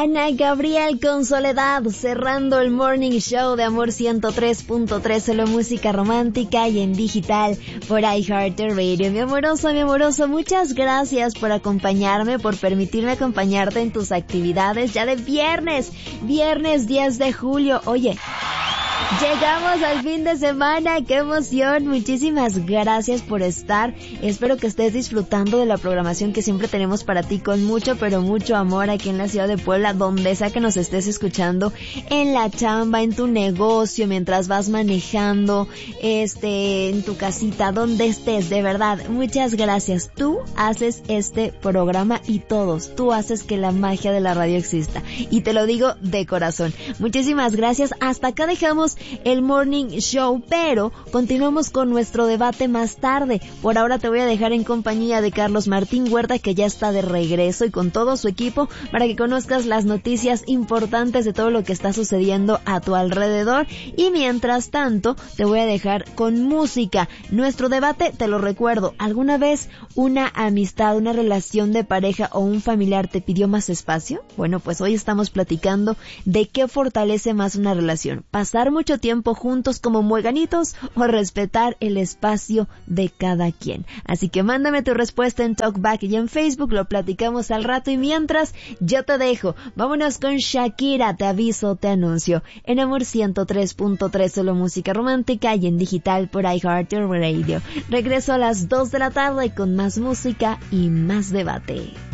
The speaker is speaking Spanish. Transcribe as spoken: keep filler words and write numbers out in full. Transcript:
Ana Gabriel con Soledad, cerrando el Morning Show de Amor ciento tres punto tres, solo música romántica y en digital por iHeartRadio. Mi amoroso, mi amoroso, muchas gracias por acompañarme, por permitirme acompañarte en tus actividades ya de viernes, viernes diez de julio. Oye, llegamos al fin de semana, qué emoción, muchísimas gracias por estar, espero que estés disfrutando de la programación que siempre tenemos para ti con mucho, pero mucho amor aquí en la ciudad de Puebla, donde sea que nos estés escuchando, en la chamba, en tu negocio, mientras vas manejando, este, en tu casita, donde estés, de verdad, muchas gracias, tú haces este programa y todos, tú haces que la magia de la radio exista, y te lo digo de corazón, muchísimas gracias, hasta acá dejamos el Morning Show, pero continuamos con nuestro debate más tarde. Por ahora te voy a dejar en compañía de Carlos Martín Huerta, que ya está de regreso y con todo su equipo para que conozcas las noticias importantes de todo lo que está sucediendo a tu alrededor. Y mientras tanto, te voy a dejar con música. Nuestro debate, te lo recuerdo, ¿alguna vez una amistad, una relación de pareja o un familiar te pidió más espacio? Bueno, pues hoy estamos platicando de qué fortalece más una relación. Pasar mucho tiempo juntos como mueganitos o respetar el espacio de cada quien. Así que mándame tu respuesta en Talkback y en Facebook, lo platicamos al rato, y mientras yo te dejo, vámonos con Shakira, Te Aviso, Te Anuncio, en Amor ciento tres punto tres, solo música romántica y en digital por iHeartRadio. Regreso a las dos de la tarde con más música y más debate.